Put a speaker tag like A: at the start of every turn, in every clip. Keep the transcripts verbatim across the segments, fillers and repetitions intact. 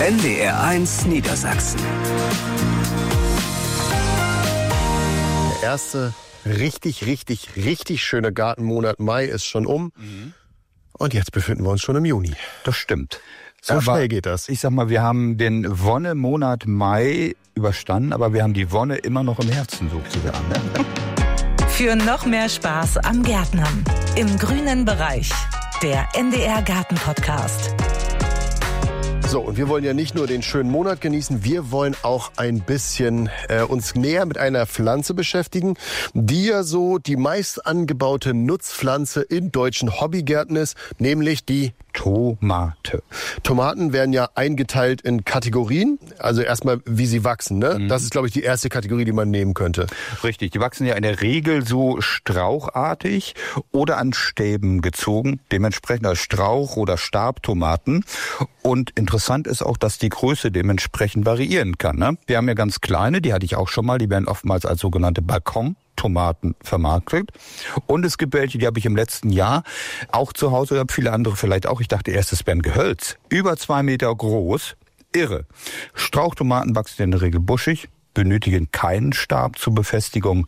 A: N D R eins Niedersachsen.
B: Der erste richtig, richtig, richtig schöne Gartenmonat Mai ist schon um. Mhm. Und jetzt befinden wir uns schon im Juni.
C: Das stimmt.
B: So
C: aber
B: schnell geht das.
C: Ich sag mal, wir haben den Wonnemonat Mai überstanden, aber wir haben die Wonne immer noch im Herzen sozusagen. Ne?
D: Für noch mehr Spaß am Gärtnern. Im grünen Bereich. Der N D R Garten Podcast.
B: So, und wir wollen ja nicht nur den schönen Monat genießen, wir wollen auch ein bisschen äh, uns näher mit einer Pflanze beschäftigen, die ja so die meist angebaute Nutzpflanze in deutschen Hobbygärten ist, nämlich die
C: Tomate.
B: Tomaten werden ja eingeteilt in Kategorien, also erstmal wie sie wachsen, ne? Mhm. Das ist, glaube ich, die erste Kategorie, die man nehmen könnte.
C: Richtig, die wachsen ja in der Regel so strauchartig oder an Stäben gezogen, dementsprechend als Strauch- oder Stabtomaten. Und interessant ist auch, dass die Größe dementsprechend variieren kann. Ne? Wir haben ja ganz kleine, die hatte ich auch schon mal, die werden oftmals als sogenannte Balkontomaten vermarktet. Und es gibt welche, die habe ich im letzten Jahr auch zu Hause, oder viele andere vielleicht auch. Ich dachte erst, es wären Gehölz. Über zwei Meter groß. Irre. Strauchtomaten wachsen in der Regel buschig, benötigen keinen Stab zur Befestigung.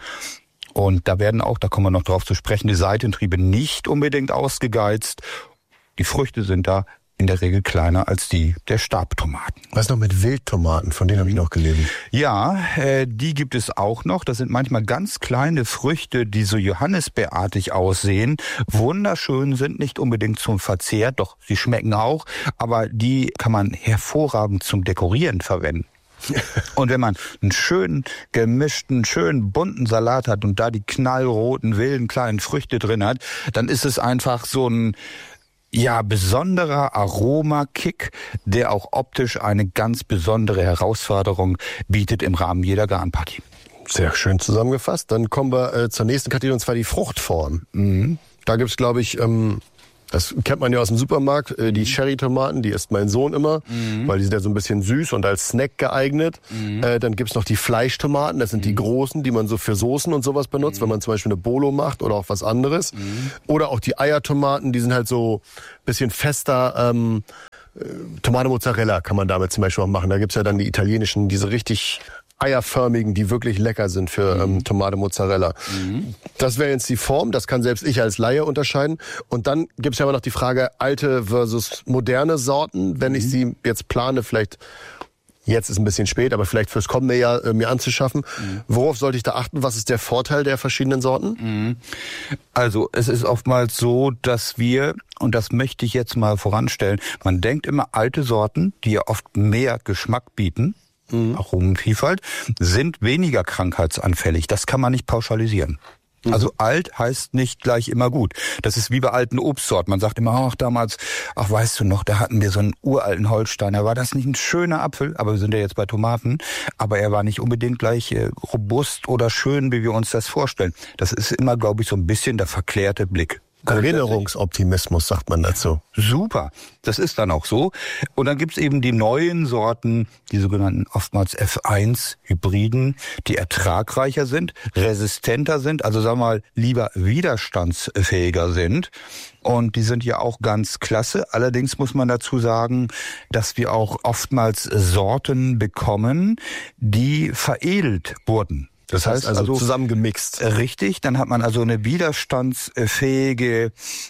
C: Und da werden auch, da kommen wir noch drauf zu sprechen, die Seitentriebe nicht unbedingt ausgegeizt. Die Früchte sind da in der Regel kleiner als die der Stabtomaten.
B: Was noch mit Wildtomaten? Von denen habe ich noch gelesen.
C: Ja, äh, die gibt es auch noch. Das sind manchmal ganz kleine Früchte, die so johannisbeerartig aussehen. Wunderschön, sind nicht unbedingt zum Verzehr, doch sie schmecken auch. Aber die kann man hervorragend zum Dekorieren verwenden. Und wenn man einen schönen, gemischten, schönen, bunten Salat hat und da die knallroten, wilden, kleinen Früchte drin hat, dann ist es einfach so ein ja, besonderer Aromakick, der auch optisch eine ganz besondere Herausforderung bietet im Rahmen jeder Gartenparty.
B: Sehr schön zusammengefasst. Dann kommen wir äh, zur nächsten Kategorie, und zwar die Fruchtform. Mhm. Da gibt's, glaube ich, ähm, das kennt man ja aus dem Supermarkt, äh, die Cherry-Tomaten, die isst mein Sohn immer, mhm. weil die sind ja so ein bisschen süß und als Snack geeignet. Mhm. Äh, dann gibt's noch die Fleischtomaten, das sind mhm. die großen, die man so für Soßen und sowas benutzt, mhm. wenn man zum Beispiel eine Bolo macht oder auch was anderes. Mhm. Oder auch die Eiertomaten, die sind halt so bisschen fester. Ähm, äh, Tomate Mozzarella kann man damit zum Beispiel auch machen. Da gibt's ja dann die italienischen, diese richtig eierförmigen, die wirklich lecker sind für ähm, Tomate Mozzarella. Mhm. Das wäre jetzt die Form, das kann selbst ich als Laie unterscheiden. Und dann gibt es ja immer noch die Frage, alte versus moderne Sorten. Wenn mhm. ich sie jetzt plane, vielleicht, jetzt ist ein bisschen spät, aber vielleicht fürs kommende Jahr äh, mir anzuschaffen. Mhm. Worauf sollte ich da achten? Was ist der Vorteil der verschiedenen Sorten?
C: Mhm. Also es ist oftmals so, dass wir, und das möchte ich jetzt mal voranstellen, man denkt immer, alte Sorten, die ja oft mehr Geschmack bieten, Mhm. Aromenvielfalt, sind weniger krankheitsanfällig. Das kann man nicht pauschalisieren. Mhm. Also alt heißt nicht gleich immer gut. Das ist wie bei alten Obstsorten. Man sagt immer, ach damals, ach weißt du noch, da hatten wir so einen uralten Holsteiner. War das nicht ein schöner Apfel? Aber wir sind ja jetzt bei Tomaten. Aber er war nicht unbedingt gleich äh, robust oder schön, wie wir uns das vorstellen. Das ist immer, glaube ich, so ein bisschen der verklärte Blick.
B: Erinnerungsoptimismus sagt man dazu.
C: Super, das ist dann auch so. Und dann gibt's eben die neuen Sorten, die sogenannten oftmals F eins Hybriden, die ertragreicher sind, resistenter sind, also sagen wir mal lieber widerstandsfähiger sind. Und die sind ja auch ganz klasse. Allerdings muss man dazu sagen, dass wir auch oftmals Sorten bekommen, die veredelt wurden.
B: Das heißt also, also zusammengemixt.
C: Richtig, dann hat man also eine widerstandsfähige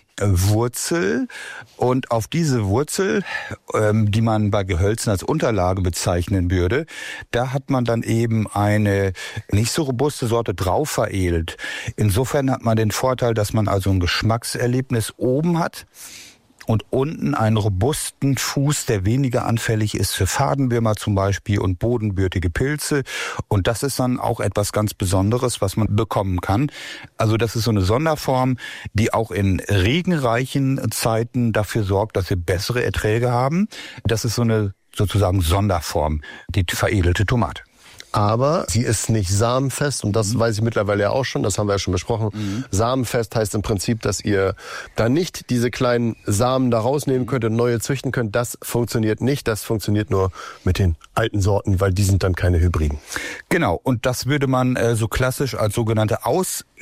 C: Wurzel und auf diese Wurzel, ähm, die man bei Gehölzen als Unterlage bezeichnen würde, da hat man dann eben eine nicht so robuste Sorte drauf veredelt. Insofern hat man den Vorteil, dass man also ein Geschmackserlebnis oben hat und unten einen robusten Fuß, der weniger anfällig ist für Fadenwürmer zum Beispiel und bodenbürtige Pilze. Und das ist dann auch etwas ganz Besonderes, was man bekommen kann. Also das ist so eine Sonderform, die auch in regenreichen Zeiten dafür sorgt, dass wir bessere Erträge haben. Das ist so eine sozusagen Sonderform, die veredelte Tomate.
B: Aber sie ist nicht samenfest und das mhm. weiß ich mittlerweile ja auch schon, das haben wir ja schon besprochen. Mhm. Samenfest heißt im Prinzip, dass ihr da nicht diese kleinen Samen da rausnehmen könnt und neue züchten könnt. Das funktioniert nicht, das funktioniert nur mit den alten Sorten, weil die sind dann keine Hybriden.
C: Genau, und das würde man äh, so klassisch als sogenannte Aus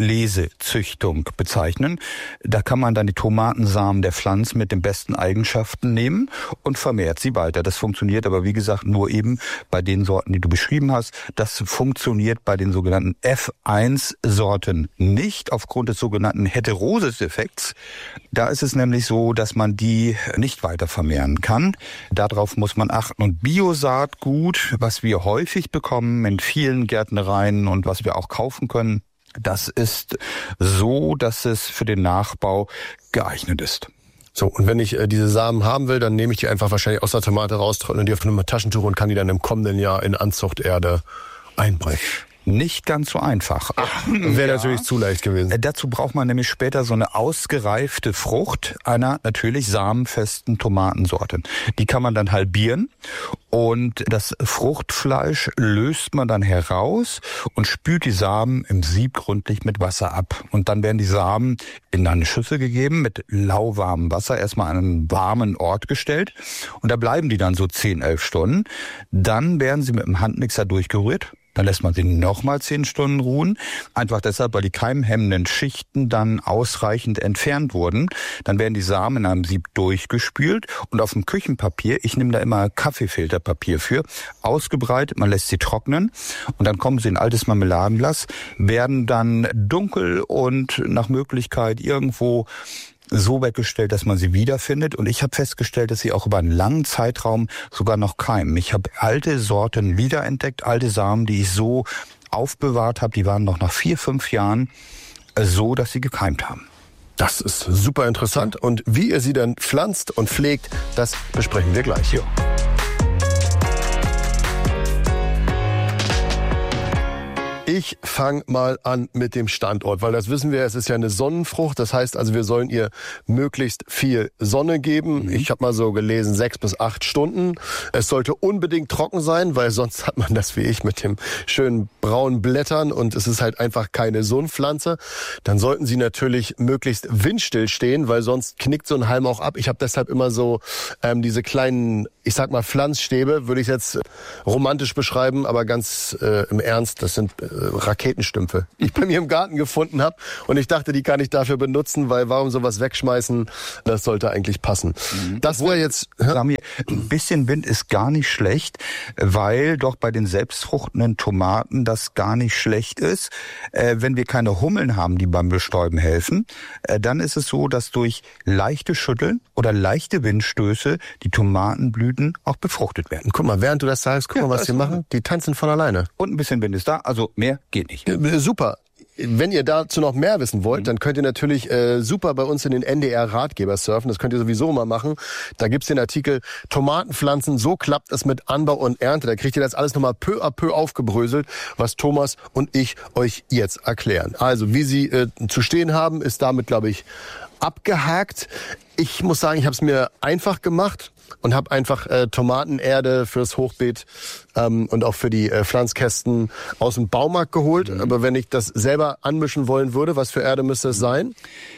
C: Auslesezüchtung bezeichnen. Da kann man dann die Tomatensamen der Pflanzen mit den besten Eigenschaften nehmen und vermehrt sie weiter. Das funktioniert aber, wie gesagt, nur eben bei den Sorten, die du beschrieben hast. Das funktioniert bei den sogenannten F eins Sorten nicht aufgrund des sogenannten Heterosis-Effekts. Da ist es nämlich so, dass man die nicht weiter vermehren kann. Darauf muss man achten. Und Biosaatgut, was wir häufig bekommen in vielen Gärtnereien und was wir auch kaufen können, das ist so, dass es für den Nachbau geeignet ist.
B: So, und wenn ich äh, diese Samen haben will, dann nehme ich die einfach wahrscheinlich aus der Tomate raus, trockne die auf eine Taschentuch und kann die dann im kommenden Jahr in Anzuchterde einbringen.
C: Nicht ganz so einfach.
B: Wäre ja natürlich zu leicht gewesen.
C: Dazu braucht man nämlich später so eine ausgereifte Frucht einer natürlich samenfesten Tomatensorte. Die kann man dann halbieren und das Fruchtfleisch löst man dann heraus und spült die Samen im Sieb gründlich mit Wasser ab. Und dann werden die Samen in eine Schüssel gegeben mit lauwarmem Wasser, erstmal an einen warmen Ort gestellt und da bleiben die dann so zehn, elf Stunden. Dann werden sie mit dem Handmixer durchgerührt. Dann lässt man sie nochmal zehn Stunden ruhen. Einfach deshalb, weil die keimhemmenden Schichten dann ausreichend entfernt wurden. Dann werden die Samen in einem Sieb durchgespült und auf dem Küchenpapier, ich nehme da immer Kaffeefilterpapier für, ausgebreitet, man lässt sie trocknen und dann kommen sie in altes Marmeladenglas, werden dann dunkel und nach Möglichkeit irgendwo so weggestellt, dass man sie wiederfindet. Und ich habe festgestellt, dass sie auch über einen langen Zeitraum sogar noch keimen. Ich habe alte Sorten wiederentdeckt, alte Samen, die ich so aufbewahrt habe, die waren noch nach vier, fünf Jahren so, dass sie gekeimt haben.
B: Das ist super interessant. Und wie ihr sie dann pflanzt und pflegt, das besprechen wir gleich.
C: Ja.
B: Ich fange mal an mit dem Standort, weil das wissen wir, es ist ja eine Sonnenfrucht. Das heißt also, wir sollen ihr möglichst viel Sonne geben. Mhm. Ich habe mal so gelesen, sechs bis acht Stunden. Es sollte unbedingt trocken sein, weil sonst hat man das wie ich mit dem schönen braunen Blättern und es ist halt einfach keine Sonnenpflanze. Dann sollten sie natürlich möglichst windstill stehen, weil sonst knickt so ein Halm auch ab. Ich habe deshalb immer so ähm, diese kleinen, ich sag mal Pflanzstäbe, würde ich jetzt romantisch beschreiben, aber ganz äh, im Ernst, das sind äh, Raketenstümpfe, die ich bei mir im Garten gefunden habe. Und ich dachte, die kann ich dafür benutzen, weil warum sowas wegschmeißen? Das sollte eigentlich passen. Mhm. Das wäre jetzt...
C: Ein bisschen Wind ist gar nicht schlecht, weil doch bei den selbstfruchtenden Tomaten das gar nicht schlecht ist. Äh, wenn wir keine Hummeln haben, die beim Bestäuben helfen, äh, dann ist es so, dass durch leichte Schütteln oder leichte Windstöße die Tomatenblüten auch befruchtet werden.
B: Guck mal, während du das sagst, guck ja, mal, was sie machen. Die tanzen von alleine.
C: Und ein bisschen Wind ist da, also mehr geht nicht.
B: Äh, super. Wenn ihr dazu noch mehr wissen wollt, dann könnt ihr natürlich äh, super bei uns in den N D R-Ratgeber surfen. Das könnt ihr sowieso mal machen. Da gibt's den Artikel Tomatenpflanzen, so klappt es mit Anbau und Ernte. Da kriegt ihr das alles nochmal peu à peu aufgebröselt, was Thomas und ich euch jetzt erklären. Also, wie sie äh, zu stehen haben, ist damit, glaube ich, abgehakt. Ich muss sagen, ich habe es mir einfach gemacht und habe einfach äh, Tomatenerde fürs Hochbeet ähm, und auch für die äh, Pflanzkästen aus dem Baumarkt geholt. Mhm. Aber wenn ich das selber anmischen wollen würde, was für Erde müsste es sein?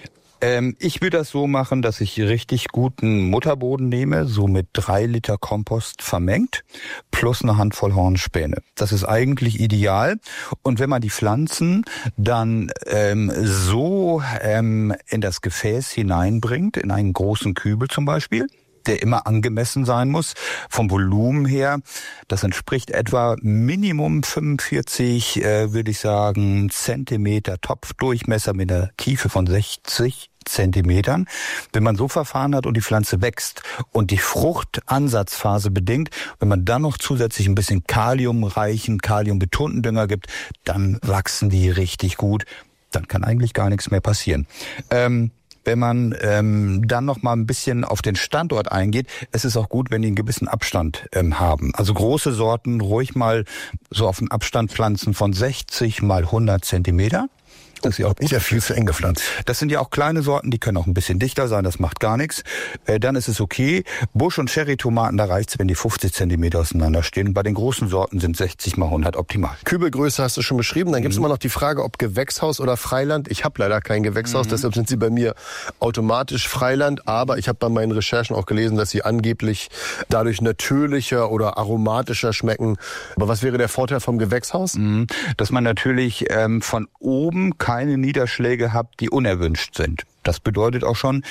C: Ähm, ich würde das so machen, dass ich richtig guten Mutterboden nehme, so mit drei Liter Kompost vermengt, plus eine Handvoll Hornspäne. Das ist eigentlich ideal. Und wenn man die Pflanzen dann ähm, so ähm, in das Gefäß hineinbringt, in einen großen Kübel zum Beispiel, der immer angemessen sein muss, vom Volumen her. Das entspricht etwa Minimum fünfundvierzig, äh, würde ich sagen, Zentimeter Topfdurchmesser mit einer Tiefe von sechzig Zentimetern. Wenn man so verfahren hat und die Pflanze wächst und die Fruchtansatzphase bedingt, wenn man dann noch zusätzlich ein bisschen kaliumreichen, kaliumbetonten Dünger gibt, dann wachsen die richtig gut. Dann kann eigentlich gar nichts mehr passieren. Ähm, Wenn man ähm, dann noch mal ein bisschen auf den Standort eingeht, es ist auch gut, wenn die einen gewissen Abstand ähm, haben. Also große Sorten ruhig mal so auf einen Abstand pflanzen von sechzig mal hundert Zentimeter. Das ist ja auch
B: ist ja viel zu eng gepflanzt.
C: Das sind ja auch kleine Sorten, die können auch ein bisschen dichter sein, das macht gar nichts. Äh, dann ist es okay. Busch- und Cherry-Tomaten, da reicht's, wenn die fünfzig Zentimeter auseinander stehen. Bei den großen Sorten sind sechzig mal hundert optimal.
B: Kübelgröße hast du schon beschrieben. Dann gibt's mhm. immer noch die Frage, ob Gewächshaus oder Freiland. Ich habe leider kein Gewächshaus, mhm. deshalb sind sie bei mir automatisch Freiland. Aber ich habe bei meinen Recherchen auch gelesen, dass sie angeblich dadurch natürlicher oder aromatischer schmecken. Aber was wäre der Vorteil vom Gewächshaus?
C: Mhm. Dass man natürlich ähm, von oben kann keine Niederschläge habt, die unerwünscht sind. Das bedeutet auch schon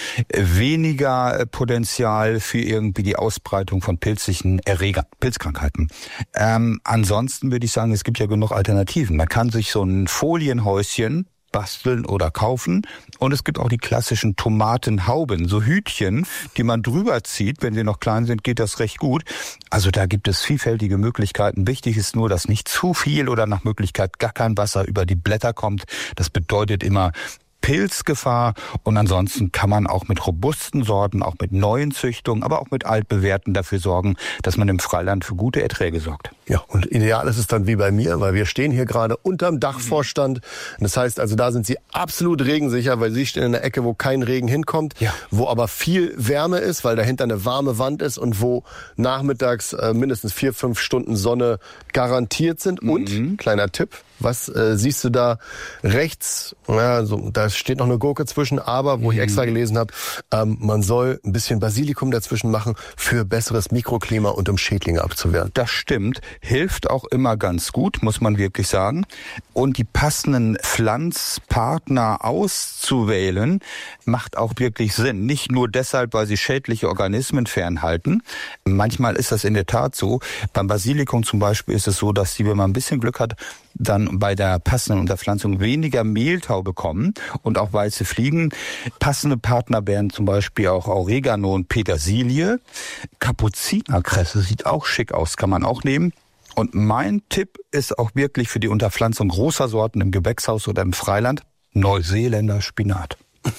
C: weniger Potenzial für irgendwie die Ausbreitung von pilzlichen Erregern, Pilzkrankheiten. Ähm, ansonsten würde ich sagen, es gibt ja genug Alternativen. Man kann sich so ein Folienhäuschen basteln oder kaufen. Und es gibt auch die klassischen Tomatenhauben, so Hütchen, die man drüber zieht. Wenn sie noch klein sind, geht das recht gut. Also da gibt es vielfältige Möglichkeiten. Wichtig ist nur, dass nicht zu viel oder nach Möglichkeit gar kein Wasser über die Blätter kommt. Das bedeutet immer Pilzgefahr, und ansonsten kann man auch mit robusten Sorten, auch mit neuen Züchtungen, aber auch mit altbewährten dafür sorgen, dass man im Freiland für gute Erträge sorgt.
B: Ja, und ideal ist es dann wie bei mir, weil wir stehen hier gerade unterm Dachvorstand. Das heißt also, da sind Sie absolut regensicher, weil Sie stehen in der Ecke, wo kein Regen hinkommt, ja, wo aber viel Wärme ist, weil dahinter eine warme Wand ist und wo nachmittags äh, mindestens vier, fünf Stunden Sonne garantiert sind. Mhm. Und, kleiner Tipp, was äh, siehst du da rechts? Ja, so, da steht noch eine Gurke zwischen, aber wo mhm. ich extra gelesen habe, ähm, man soll ein bisschen Basilikum dazwischen machen für besseres Mikroklima und um Schädlinge abzuwehren.
C: Das stimmt. Hilft auch immer ganz gut, muss man wirklich sagen. Und die passenden Pflanzpartner auszuwählen, macht auch wirklich Sinn. Nicht nur deshalb, weil sie schädliche Organismen fernhalten. Manchmal ist das in der Tat so. Beim Basilikum zum Beispiel ist es so, dass die, wenn man ein bisschen Glück hat, dann bei der passenden Unterpflanzung weniger Mehltau bekommen und auch weiße Fliegen. Passende Partner wären zum Beispiel auch Oregano und Petersilie. Kapuzinerkresse sieht auch schick aus, kann man auch nehmen. Und mein Tipp ist auch wirklich für die Unterpflanzung großer Sorten im Gewächshaus oder im Freiland: Neuseeländer Spinat.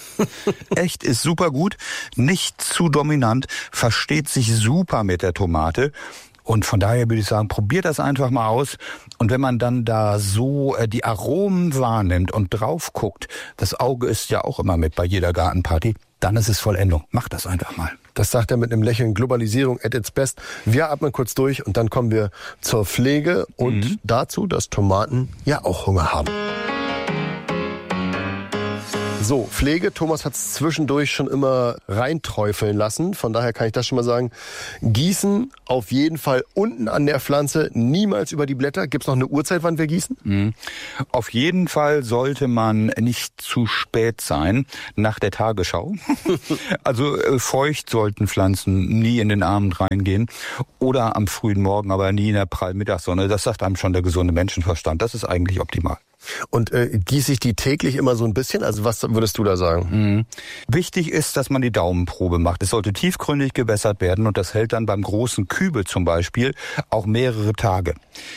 C: Echt, ist super gut, nicht zu dominant, versteht sich super mit der Tomate. Und von daher würde ich sagen, probiert das einfach mal aus. Und wenn man dann da so äh, die Aromen wahrnimmt und drauf guckt, das Auge ist ja auch immer mit bei jeder Gartenparty, dann ist es Vollendung. Macht das einfach mal.
B: Das sagt er mit einem Lächeln. Globalisierung at its best. Wir atmen kurz durch und dann kommen wir zur Pflege und mhm. dazu, dass Tomaten ja auch Hunger haben. So, Pflege. Thomas hat es zwischendurch schon immer reinträufeln lassen. Von daher kann ich das schon mal sagen. Gießen auf jeden Fall unten an der Pflanze, niemals über die Blätter. Gibt es noch eine Uhrzeit, wann wir gießen?
C: Mhm. Auf jeden Fall sollte man nicht zu spät sein, nach der Tagesschau. Also äh, feucht sollten Pflanzen nie in den Abend reingehen oder am frühen Morgen, aber nie in der prallen Mittagssonne. Das sagt einem schon der gesunde Menschenverstand. Das ist eigentlich optimal.
B: Und äh, gieße ich die täglich immer so ein bisschen? Also was würdest du da sagen?
C: Mhm. Wichtig ist, dass man die Daumenprobe macht. Es sollte tiefgründig gewässert werden und das hält dann beim großen Kübel zum Beispiel auch mehrere Tage.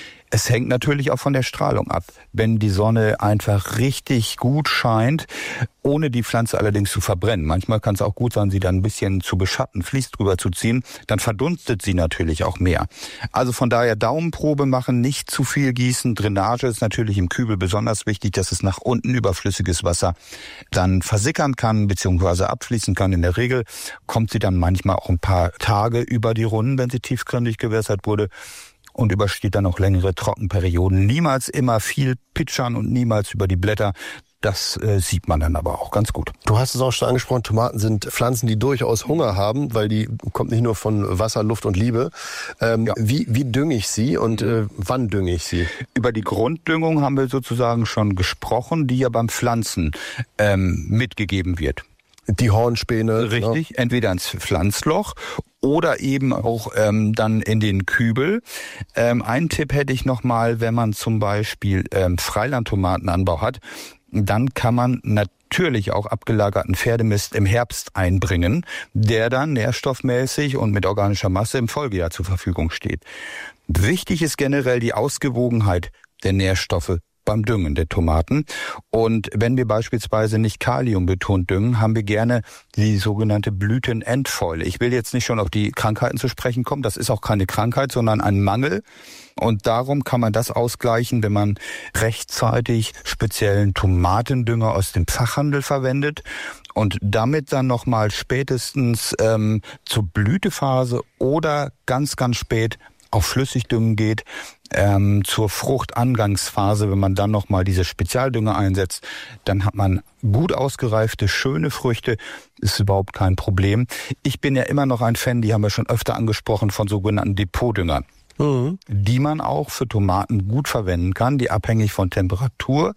C: Es hängt natürlich auch von der Strahlung ab. Wenn die Sonne einfach richtig gut scheint, ohne die Pflanze allerdings zu verbrennen, manchmal kann es auch gut sein, sie dann ein bisschen zu beschatten, Vlies drüber zu ziehen, dann verdunstet sie natürlich auch mehr. Also von daher Daumenprobe machen, nicht zu viel gießen. Drainage ist natürlich im Kübel besonders wichtig, dass es nach unten überflüssiges Wasser dann versickern kann bzw. abfließen kann. In der Regel kommt sie dann manchmal auch ein paar Tage über die Runden, wenn sie tiefgründig gewässert wurde. Und übersteht dann auch längere Trockenperioden. Niemals immer viel pitchern und niemals über die Blätter. Das äh, sieht man dann aber auch ganz gut.
B: Du hast es auch schon angesprochen, Tomaten sind Pflanzen, die durchaus Hunger haben, weil die kommt nicht nur von Wasser, Luft und Liebe. Ähm, ja. Wie, wie dünge ich sie und äh, wann dünge ich sie?
C: Über die Grunddüngung haben wir sozusagen schon gesprochen, die ja beim Pflanzen ähm, mitgegeben wird.
B: Die Hornspäne.
C: Richtig,
B: ja.
C: Entweder ins Pflanzloch oder eben auch ähm, dann in den Kübel. Ähm, einen Tipp hätte ich noch mal, wenn man zum Beispiel ähm, Freilandtomatenanbau hat, dann kann man natürlich auch abgelagerten Pferdemist im Herbst einbringen, der dann nährstoffmäßig und mit organischer Masse im Folgejahr zur Verfügung steht. Wichtig ist generell die Ausgewogenheit der Nährstoffe beim Düngen der Tomaten. Und wenn wir beispielsweise nicht kaliumbetont düngen, haben wir gerne die sogenannte Blütenendfäule. Ich will jetzt nicht schon auf die Krankheiten zu sprechen kommen. Das ist auch keine Krankheit, sondern ein Mangel. Und darum kann man das ausgleichen, wenn man rechtzeitig speziellen Tomatendünger aus dem Fachhandel verwendet und damit dann nochmal spätestens ähm, zur Blütephase oder ganz, ganz spät auf Flüssigdüngen geht, ähm, zur Fruchtangangsphase, wenn man dann nochmal diese Spezialdünger einsetzt, dann hat man gut ausgereifte, schöne Früchte, ist überhaupt kein Problem. Ich bin ja immer noch ein Fan, die haben wir schon öfter angesprochen, von sogenannten Depotdüngern, mhm. die man auch für Tomaten gut verwenden kann, die abhängig von Temperatur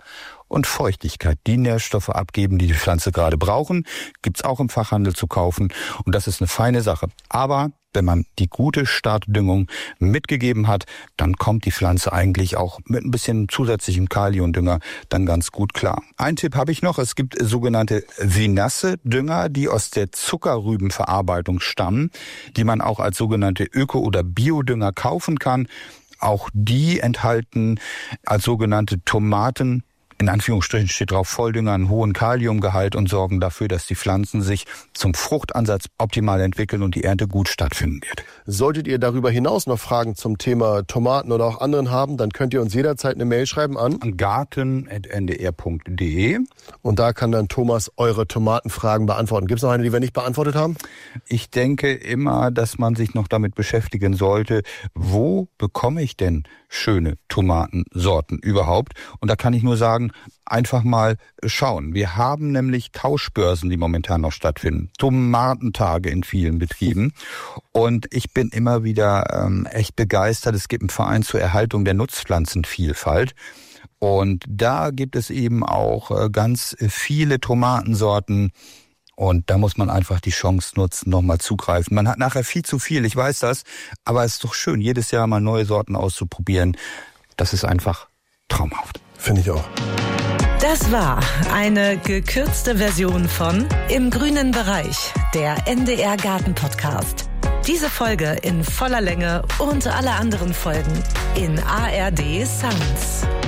C: und Feuchtigkeit, die Nährstoffe abgeben, die die Pflanze gerade brauchen. Gibt's auch im Fachhandel zu kaufen und das ist eine feine Sache. Aber wenn man die gute Startdüngung mitgegeben hat, dann kommt die Pflanze eigentlich auch mit ein bisschen zusätzlichem Kaliumdünger dann ganz gut klar. Ein Tipp habe ich noch, es gibt sogenannte Vinasse-Dünger, die aus der Zuckerrübenverarbeitung stammen, die man auch als sogenannte Öko- oder Biodünger kaufen kann. Auch die enthalten als sogenannte Tomaten, in Anführungsstrichen steht drauf, Volldünger, einen hohen Kaliumgehalt und sorgen dafür, dass die Pflanzen sich zum Fruchtansatz optimal entwickeln und die Ernte gut stattfinden wird.
B: Solltet ihr darüber hinaus noch Fragen zum Thema Tomaten oder auch anderen haben, dann könnt ihr uns jederzeit eine Mail schreiben an
C: garten punkt n d r punkt d e
B: und da kann dann Thomas eure Tomatenfragen beantworten. Gibt es noch eine, die wir nicht beantwortet haben?
C: Ich denke immer, dass man sich noch damit beschäftigen sollte, wo bekomme ich denn schöne Tomatensorten überhaupt? Und da kann ich nur sagen, einfach mal schauen. Wir haben nämlich Tauschbörsen, die momentan noch stattfinden. Tomatentage in vielen Betrieben. Und ich bin immer wieder ähm, echt begeistert. Es gibt einen Verein zur Erhaltung der Nutzpflanzenvielfalt. Und da gibt es eben auch äh, ganz viele Tomatensorten. Und da muss man einfach die Chance nutzen, nochmal zugreifen. Man hat nachher viel zu viel, ich weiß das. Aber es ist doch schön, jedes Jahr mal neue Sorten auszuprobieren. Das ist einfach traumhaft.
B: Finde ich auch.
D: Das war eine gekürzte Version von Im grünen Bereich, der N D R Garten Podcast. Diese Folge in voller Länge und alle anderen Folgen in A R D Sounds.